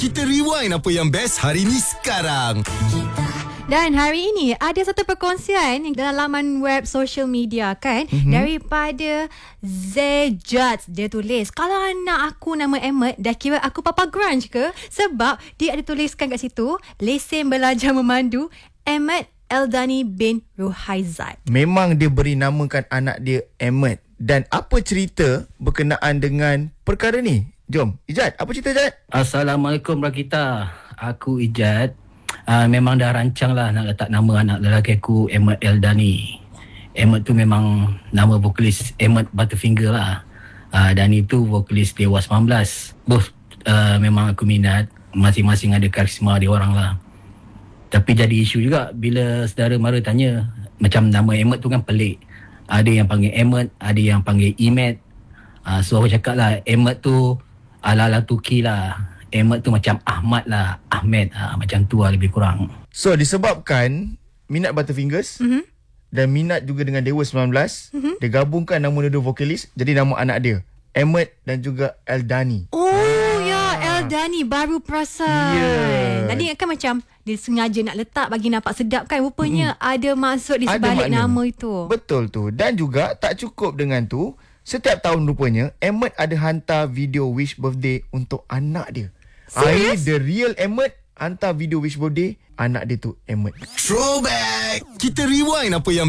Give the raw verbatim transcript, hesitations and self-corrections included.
Kita rewind apa yang best hari ni sekarang. Dan hari ini ada satu perkongsian dalam laman web social media kan, mm-hmm. daripada Zejats. Dia tulis, kalau anak aku nama Emmet, dah kira aku papa grunge ke? Sebab dia ada tuliskan kat situ, lesen belajar memandu Emmet Eldani bin Ruhaizat. Memang dia beri namakan anak dia Emmet. Dan apa cerita berkenaan dengan perkara ni? Jom, Ijat, apa cerita Ijat? Assalamualaikum Rakita. Aku Ijat. Uh, memang dah rancang lah nak letak nama anak lelaki aku Emmet Eldani. Emmet tu memang nama vokalis Emmet Butterfinger lah. Uh, dan itu vokalis Dewa sembilan belas. Both uh, memang aku minat. Masing-masing ada karisma dia orang lah. Tapi jadi isu juga bila saudara mara tanya, macam nama Emmet tu kan pelik. Ada yang panggil Emmet, ada yang panggil Emet. Uh, so aku cakap lah, Emmet tu ala-ala Turki lah. Emmet tu macam Ahmad lah, Ahmed, ha, macam tu lah lebih kurang. So disebabkan minat Butterfingers, mm-hmm. dan minat juga dengan Dewa sembilan belas, mm-hmm. dia gabungkan nama dua vokalis jadi nama anak dia, Emmet dan juga Eldani. Oh ah. ya, Eldani baru perasan. Yeah. Tadi kan macam dia sengaja nak letak bagi nampak sedap kan. Rupanya mm-hmm. ada maksud di sebalik nama itu. Betul tu. Dan juga tak cukup dengan tu, setiap tahun rupanya Emmet ada hantar video wish birthday untuk anak dia. Ini the real Emmet hantar video wish birthday anak dia tu Emmet. Throwback. Kita rewind apa yang